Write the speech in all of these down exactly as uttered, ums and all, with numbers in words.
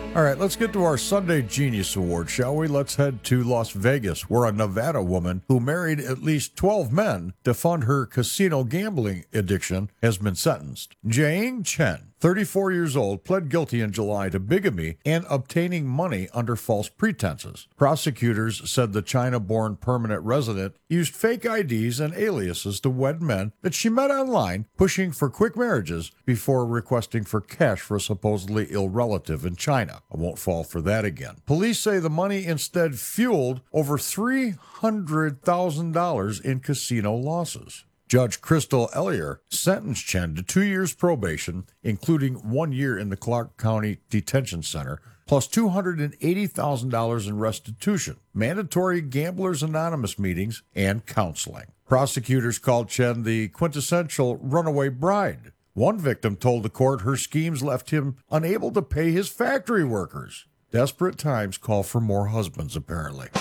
All right, let's get to our Sunday Genius Award, shall we? Let's head to Las Vegas, where a Nevada woman who married at least twelve men to fund her casino gambling addiction has been sentenced. Jiaying Chen, thirty-four years old, pled guilty in July to bigamy and obtaining money under false pretenses. Prosecutors said the China-born permanent resident used fake I Ds and aliases to wed men that she met online, pushing for quick marriages before requesting for cash for a supposedly ill relative in China. I won't fall for that again. Police say the money instead fueled over three hundred thousand dollars in casino losses. Judge Crystal Ellier sentenced Chen to two years probation, including one year in the Clark County Detention Center, plus two hundred eighty thousand dollars in restitution, mandatory Gamblers Anonymous meetings, and counseling. Prosecutors called Chen the quintessential runaway bride. One victim told the court her schemes left him unable to pay his factory workers. Desperate times call for more husbands, apparently.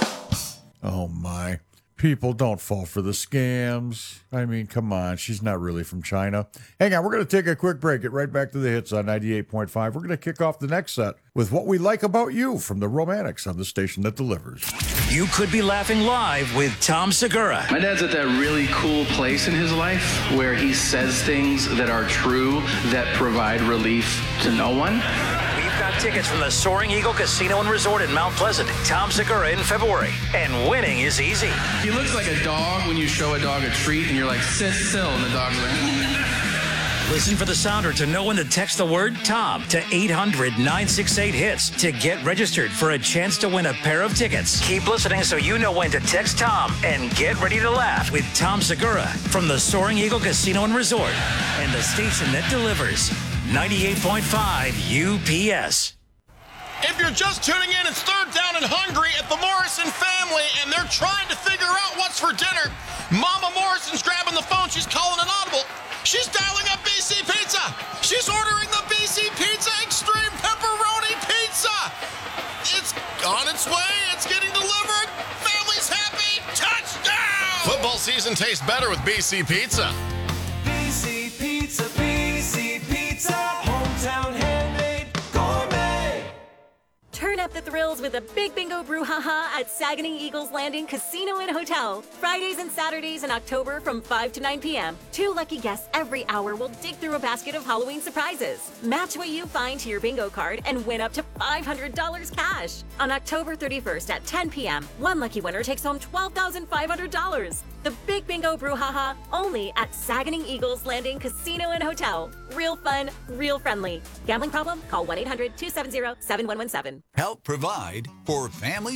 Oh, my. People, don't fall for the scams. I mean, come on. She's not really from China. Hang on. We're going to take a quick break. Get right back to the hits on ninety-eight point five. We're going to kick off the next set with What We Like About You from the Romantics on the station that delivers. You could be laughing live with Tom Segura. My dad's at that really cool place in his life where he says things that are true that provide relief to no one. We've got tickets from the Soaring Eagle Casino and Resort in Mount Pleasant. Tom Segura in February. And winning is easy. He looks like a dog when you show a dog a treat and you're like, sit still, and the dog's like... Listen for the sounder to know when to text the word Tom to eight hundred nine six eight hits to get registered for a chance to win a pair of tickets. Keep listening so you know when to text Tom and get ready to laugh with Tom Segura from the Soaring Eagle Casino and Resort and the station that delivers ninety-eight point five U P S. If you're just tuning in, it's third down and hungry at the Morrison family, and they're trying to figure out what's for dinner. Mama Morrison's grabbing the phone. She's calling an audible. She's dialing up B C Pizza. She's ordering the B C Pizza Extreme Pepperoni Pizza. It's on its way. It's getting delivered. Family's happy. Touchdown! Football season tastes better with B C Pizza. B C Pizza, B C Pizza, hometown handmade gourmet. Turn up the thrills with a big bingo brouhaha at Saguenay Eagles Landing Casino and Hotel. Fridays and Saturdays in October from five to nine p.m. Two lucky guests every hour will dig through a basket of Halloween surprises. Match what you find to your bingo card and win up to five hundred dollars cash. On October thirty-first at ten p.m., one lucky winner takes home twelve thousand five hundred dollars. The Big Bingo Brouhaha, only at Saguenay Eagles Landing Casino and Hotel. Real fun, real friendly. Gambling problem? Call one eight hundred two seven zero seven one one seven. Help provide for families